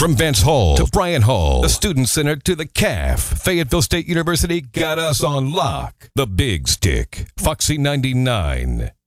From Vance Hall to Bryan Hall, the Student Center to the CAF, Fayetteville State University got us on lock. The Big Stick, Foxy 99.